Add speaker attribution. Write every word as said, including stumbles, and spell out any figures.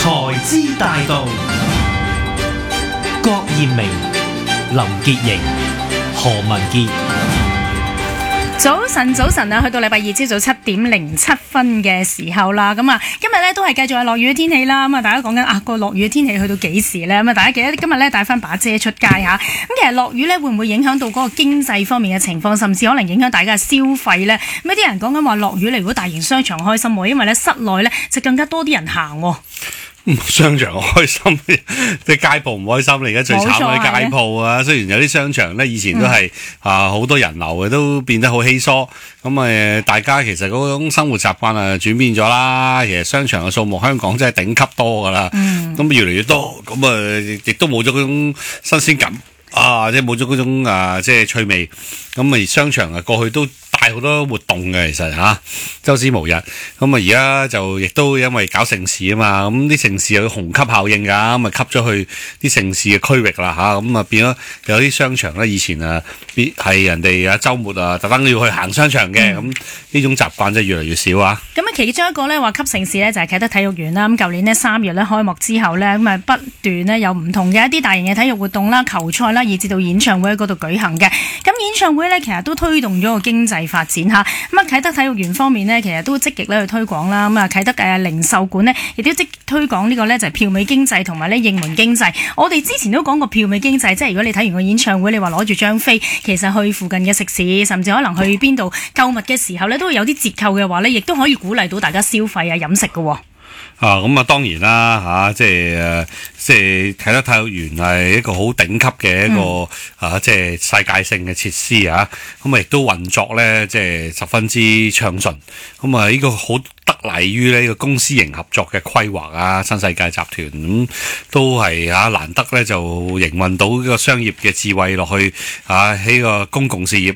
Speaker 1: 財之大道，郭艷明、林潔瑩、何文傑。
Speaker 2: 早晨，早晨啊！去到禮拜二朝早七點零七分嘅時候啦，咁啊，今日咧都係繼續係落雨嘅天氣啦。咁啊，大家講緊啊個落雨嘅天氣去到幾時咧？咁啊，大家記得今日咧帶翻把遮出街吓。咁其實落雨咧會唔會影響到嗰個經濟方面嘅情況，甚至可能影響大家嘅消費咧？咁一啲人講緊話落雨咧，如果大型商場開心，因為咧室內咧就更加多啲人行。
Speaker 3: 商場開心，啲街鋪唔開心。你而家最慘嗰啲街鋪啊，雖然有啲商場咧以前都係、嗯、啊好多人流嘅，都變得好稀疏。咁誒，大家其實嗰種生活習慣啊轉變咗啦。其實商場嘅數目，香港真係頂級多噶啦。咁、嗯、越嚟越多，咁啊亦都冇咗嗰種新鮮感啊，即係冇咗嗰種啊即係趣味。咁啊，商場啊過去都帶好多活動嘅，其實嚇、啊、周之無日。咁啊，而家就亦都因為搞城市啊嘛，咁啲城市有虹吸效應㗎，咁啊吸咗去啲城市嘅區域啦嚇，咁啊變咗有啲商場咧，以前啊必係人哋啊週末啊特登要去行商場嘅，咁呢、嗯、種習慣真係越嚟越少啊。咁啊，
Speaker 2: 其中一個咧話吸城市咧就係啟德體育園啦。咁舊年呢三月咧開幕之後咧，咁啊不斷咧有唔同嘅一啲大型嘅體育活動啦、球賽啦，以至到演唱會喺嗰度舉行嘅。咁演唱會咧其實都推動咗個經濟發展嚇。咁啊啟德體育園方面呢，其實都積極咧去推廣啦。咁啊啟德誒零售館呢，亦都積極推廣呢個咧就係票尾經濟同埋咧應門經濟。我哋之前都講過票尾經濟，即係如果你睇完個演唱會，你話攞住張飛，其實去附近嘅食肆，甚至可能去邊度購物嘅時候咧，都會有啲折扣嘅話咧，亦都可以鼓勵到大家消費啊飲食嘅。
Speaker 3: 啊，咁啊當然啦嚇、啊，即係誒，即係啟德體育園係一個好頂級嘅一個、嗯、啊，即係世界性嘅設施啊，咁啊亦都運作咧，即係十分之暢順。咁啊呢個好得利於呢個公私營合作嘅規劃啊，新世界集團咁、嗯、都係啊難得咧就營運到呢個商業嘅智慧落去啊喺個公共事業